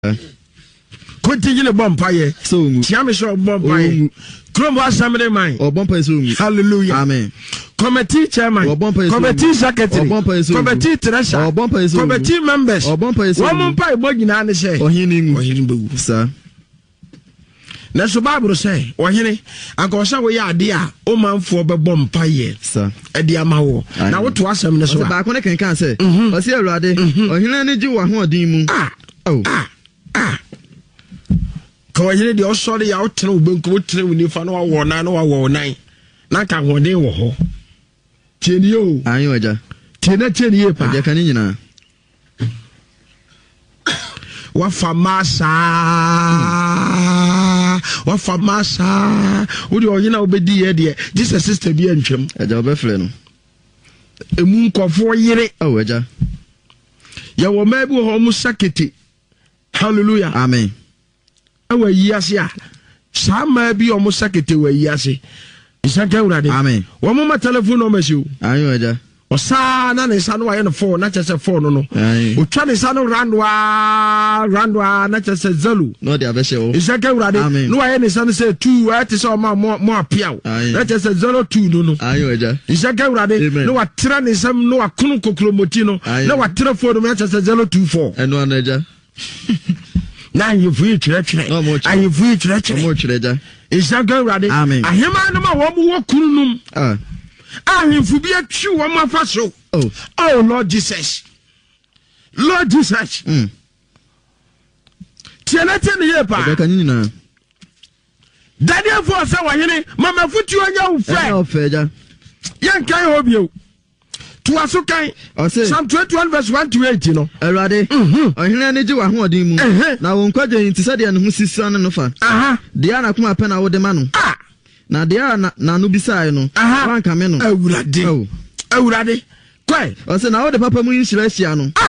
Continue the bumpire. So, Tiamisha bumpire. Crombo Assembly man. Or bumper so. Hallelujah. Amen. Committee chairman. Or bumper committee secretary. Or bumper so. Committee treasurer. Or bumper so. Committee members. Or bumper so. One bumpire bogina say. Or hearing, sir. Naso Bible say, or hene, and Cosa we are dear, O man for the bumpire, sir. A dear Mawo. Now what to ask him, Naso back when I can say, or see a rade, or he you are more demon. Kawahine de osori ya otene obenko otene woni fa no wo na no wo nan na ka hoden wo ho tieni o ayo aja tieni e pa aja kan nyina wa famasa odi oyina obedi ye de Jesus sister bi antwem aja obefre no emu nkofo yire aja ya wo ma bi ho mu sakete hallelujah amen awa yiyase a sama bi omo sakete wa yiyase isaka urade amen wo mo telephone number si o ayo aja osa na ne sa no wa ye no phone na chese phone no o twa ne sa no randwa na chese zalu no de abese o isaka urade no wa ye ne sa no say 2 ati so ma mo apia na chese 02 no ayo aja isaka urade no wa tra ne sam no wa kunu kokromoti no na wa tra phone no na chese 024 eno anaja na yifu church ayifu church mo chireja isaka urade ahema no ma wo wo kununum ahifu bi atwi wo ma fa so oh Lord Jesus tienete ne ye pa ka nyina Daniel for say wa hene mama futu onya wo fe ja yan kai hobio to aso kan Psalm 21 verse 1 to 8 no erade ohene ne ji wa hoodin mu na wo nkwaje nti se de ne ho sisian no fa de ana kuma pe na wo de ma no na de ana na no bisai no wan ka me no awurade kwai o se na wo de papa mu yinhira hia no